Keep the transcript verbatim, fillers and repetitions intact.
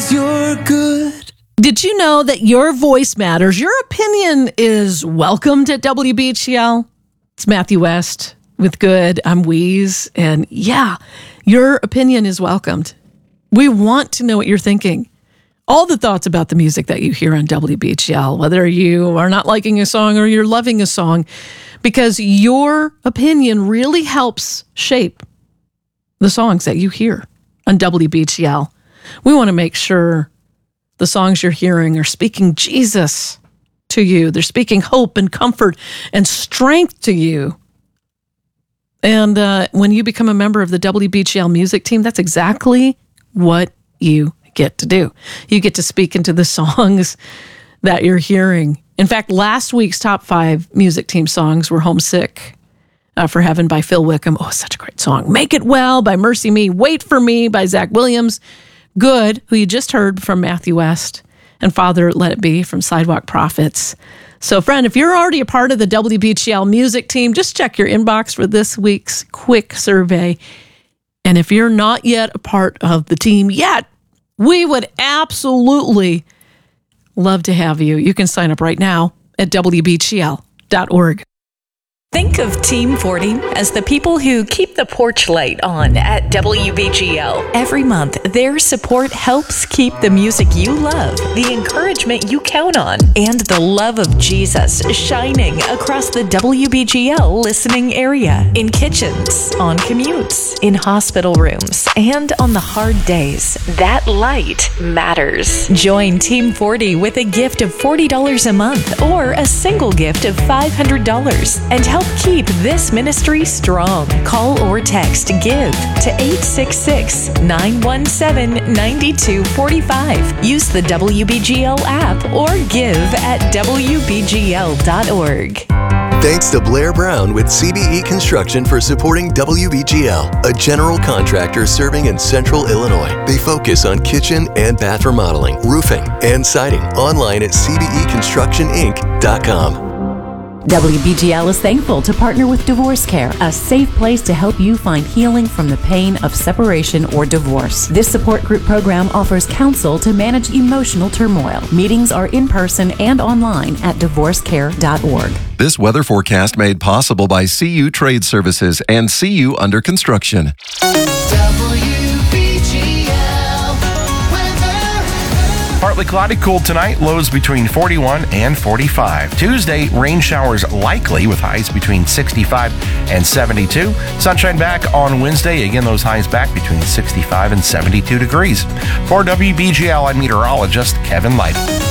'cause you're good. Did you know that your voice matters? Your opinion is welcomed at W B H L. It's Matthew West with Good. I'm Wheeze. And yeah, your opinion is welcomed. We want to know what you're thinking. All the thoughts about the music that you hear on W B H L, whether you are not liking a song or you're loving a song, because your opinion really helps shape the songs that you hear on W B H L. We want to make sure the songs you're hearing are speaking Jesus to you. They're speaking hope and comfort and strength to you. And uh, when you become a member of the W B H L music team, that's exactly what you get to do. You get to speak into the songs that you're hearing. In fact, last week's top five music team songs were Homesick uh, for Heaven by Phil Wickham. Oh, such a great song. Make It Well by Mercy Me. Wait for Me by Zach Williams. Good, who you just heard from Matthew West. And Father, Let It Be from Sidewalk Prophets. So, friend, if you're already a part of the W B H L music team, just check your inbox for this week's quick survey. And if you're not yet a part of the team yet, we would absolutely love to have you. You can sign up right now at W B H L dot org. Think of Team forty as the people who keep the porch light on at W B G L. Every month, their support helps keep the music you love, the encouragement you count on, and the love of Jesus shining across the W B G L listening area, in kitchens, on commutes, in hospital rooms, and on the hard days. That light matters. Join Team forty with a gift of forty dollars a month or a single gift of five hundred dollars and help keep this ministry strong. Call or text GIVE to eight six six, nine one seven, nine two four five. Use the W B G L app or give at W B G L dot org. Thanks to Blair Brown with C B E Construction for supporting W B G L, a general contractor serving in Central Illinois. They focus on kitchen and bath remodeling, roofing, and siding. Online at C B E construction inc dot com. W B G L is thankful to partner with Divorce Care, a safe place to help you find healing from the pain of separation or divorce. This support group program offers counsel to manage emotional turmoil. Meetings are in person and online at divorce care dot org. This weather forecast made possible by C U Trade Services and C U Under Construction. Partly cloudy, cool tonight, lows between forty-one and forty-five. Tuesday, rain showers likely with highs between sixty-five and seventy-two. Sunshine back on Wednesday. Again, those highs back between sixty-five and seventy-two degrees. For W B G L, I'm meteorologist Kevin Light.